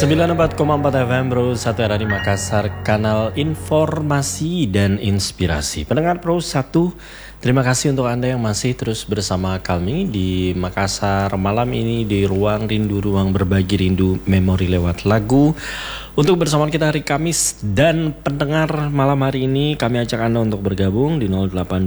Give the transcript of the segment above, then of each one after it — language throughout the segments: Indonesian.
94,4 FM Bro, 1 RRI Makassar, kanal informasi dan inspirasi. Pendengar Bro 1, terima kasih untuk Anda yang masih terus bersama kami di Makassar malam ini di Ruang Rindu, Ruang Berbagi Rindu Memori lewat lagu. Untuk bersama kita hari Kamis dan pendengar malam hari ini kami ajak Anda untuk bergabung di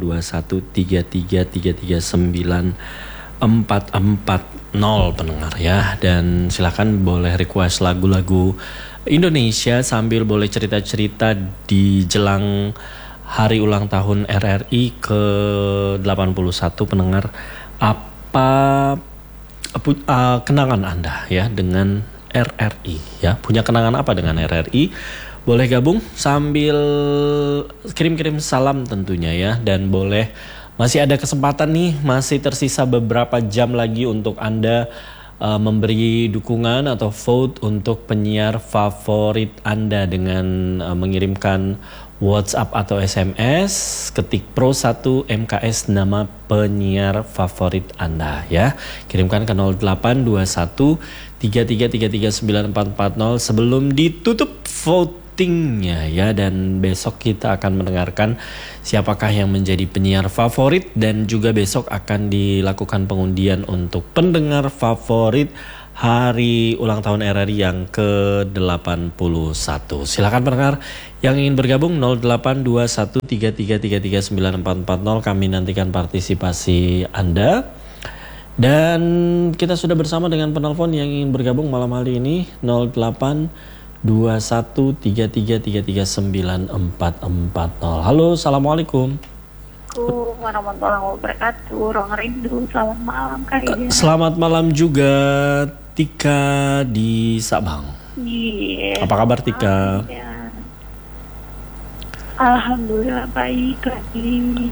08213339 pendengar ya, dan silakan boleh request lagu-lagu Indonesia sambil boleh cerita-cerita di jelang hari ulang tahun RRI ke-81 pendengar. Apa kenangan Anda ya dengan RRI ya? Punya kenangan apa dengan RRI? Boleh gabung sambil kirim-kirim salam tentunya ya, dan boleh masih ada kesempatan nih, masih tersisa beberapa jam lagi untuk Anda memberi dukungan atau vote untuk penyiar favorit Anda dengan mengirimkan WhatsApp atau SMS, ketik Pro 1 MKS nama penyiar favorit Anda ya. Kirimkan ke 0821 33339440 sebelum ditutup votingnya ya, dan besok kita akan mendengarkan siapakah yang menjadi penyiar favorit, dan juga besok akan dilakukan pengundian untuk pendengar favorit hari ulang tahun RRI yang ke-81. Silakan pendengar yang ingin bergabung 082133339440, kami nantikan partisipasi Anda. Dan kita sudah bersama dengan penelpon yang ingin bergabung malam hari ini 082133333940. Halo, assalamualaikum. Warahmatullahi wabarakatuh. Ruang Rindu, selamat malam Kak. Selamat malam juga Tika di Sabang. Iya. Apa kabar Tika? Ya. Alhamdulillah baik lagi.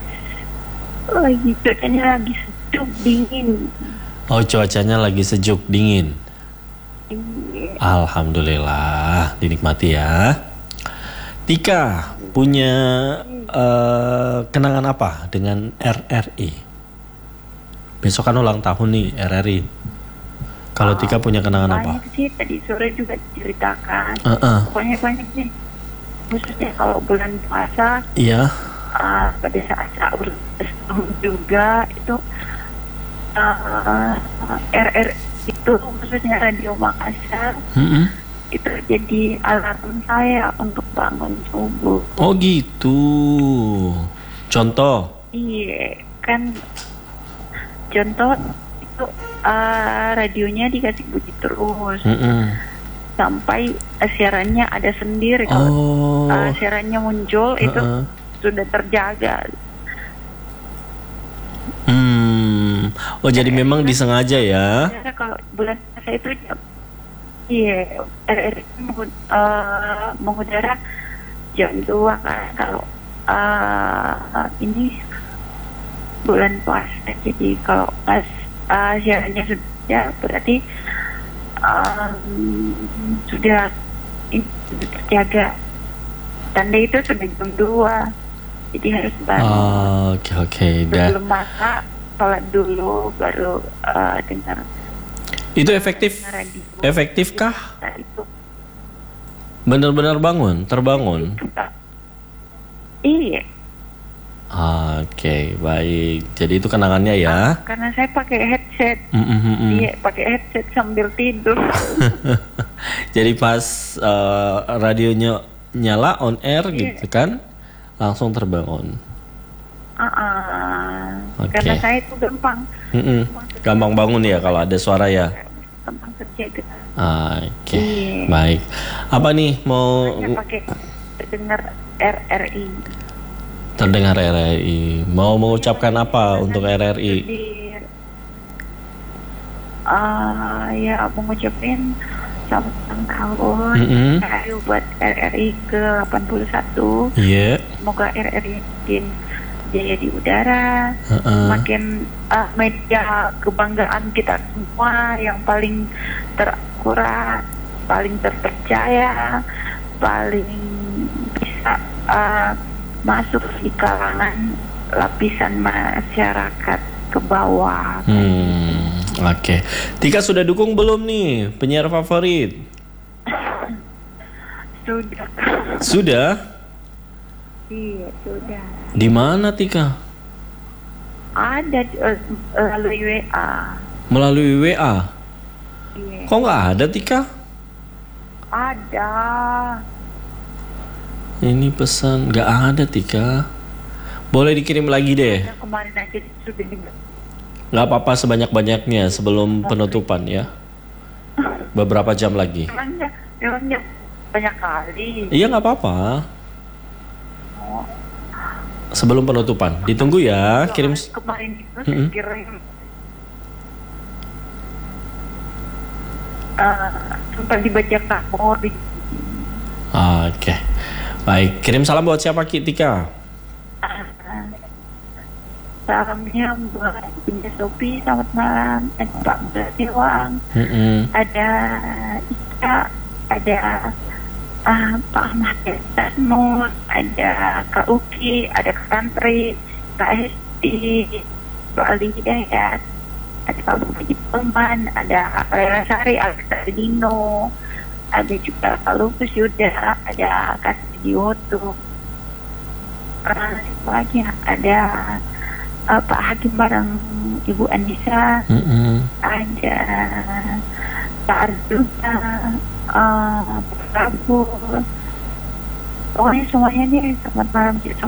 Cuacanya lagi sejuk dingin. Oh, cuacanya lagi sejuk dingin. Iya. Alhamdulillah, dinikmati ya. Tika punya kenangan apa dengan RRI? Besok kan ulang tahun nih RRI. Kalau Tika punya kenangan apa? Banyak sih, tadi sore juga diceritakan. Pokoknya banyak sih. Khususnya kalau bulan puasa. Iya. Pada saat sahur juga itu RRI itu khususnya Radio Makassar. Itu jadi alarm saya untuk bangun subuh. Oh gitu. Contoh? Iya, kan contoh itu radionya dikasih bunyi terus sampai siarannya ada sendiri. Kalau siarannya muncul itu sudah terjaga. Oh jadi memang disengaja ya? Kalau bulan puasa itu iya, RRI mengudara jam 2 kan. Kalau ini bulan puasa, jadi kalau pas siarannya sudah berarti sudah terjaga. Tanda itu sudah jam 2, jadi harus bangun. Oke. Sebelum masak, sholat dulu baru dengar. Itu efektifkah? Benar-benar terbangun? Iya. Oke, baik. Jadi itu kenangannya ya? Karena saya pakai headset. Iya, pakai headset sambil tidur. Jadi pas radionya nyala on air gitu kan, langsung terbangun. Karena saya itu gampang bangun ya kalau ada suara ya. Gampang terjaga. Oke. Baik. Apa nih mau pakai terdengar RRI. Terdengar RRI. Mau mengucapkan apa untuk RRI? Ya mengucapin selamat ulang tahun buat RRI ke-81. Iya. Semoga RRI makin jaya di udara, makin media kebanggaan kita semua, yang paling terakurat, paling terpercaya, paling bisa masuk di kalangan lapisan masyarakat ke bawah. Oke. Tika sudah dukung belum nih penyiar favorit? Sudah. Sudah? Iya, sudah. Di mana Tika? Ada melalui WA. Melalui WA? Iya. Kok nggak ada Tika? Ada. Ini pesan nggak ada Tika. Boleh dikirim lagi deh. Yang kemarin aja sudah Nggak apa-apa sebanyak-banyaknya sebelum penutupan ya. Beberapa jam lagi. Memangnya banyak kali. Iya nggak apa-apa. Oh. Sebelum penutupan. Ditunggu ya. Kirim. Kemarin itu saya kirim. Sempat dibaca kabar. Oke. Baik. Kirim salam buat siapa Tika? Salamnya buat Bunda Sopi, selamat malam. Ada Pak Berdiwang, ada Ika, ada Pak Ahmad Tasmur, ada Kak Uki, ada Kak Tantri, Kak Hesti, Pak Ali Hidayat, ada Pak Bukit Peman, ada Rela Sari, Alexa Dino, ada juga Kak Lupus Yuda, ada Kak Sidioto, lagi ada Pak Hakim bareng Ibu Anissa, ada Pak Arjuna, Pak Prabu, pokoknya semuanya nih selamat malam.